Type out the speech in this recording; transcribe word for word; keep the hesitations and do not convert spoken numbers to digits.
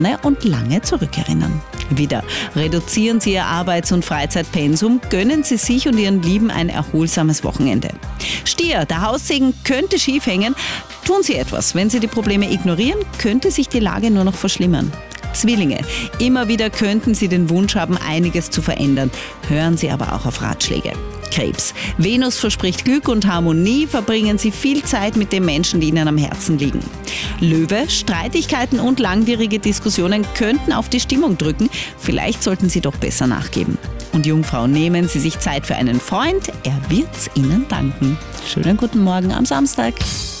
und lange zurückerinnern. Widder, reduzieren Sie Ihr Arbeits- und Freizeitpensum, gönnen Sie sich und Ihren Lieben ein erholsames Wochenende. Stier, der Haussegen könnte schief hängen. Tun Sie etwas. Wenn Sie die Probleme ignorieren, könnte sich die Lage nur noch verschlimmern. Zwillinge, immer wieder könnten Sie den Wunsch haben, einiges zu verändern. Hören Sie aber auch auf Ratschläge. Krebs, Venus verspricht Glück und Harmonie, verbringen Sie viel Zeit mit den Menschen, die Ihnen am Herzen liegen. Löwe, Streitigkeiten und langwierige Diskussionen könnten auf die Stimmung drücken. Vielleicht sollten Sie doch besser nachgeben. Und Jungfrau, nehmen Sie sich Zeit für einen Freund, er wird's Ihnen danken. Schönen guten Morgen am Samstag.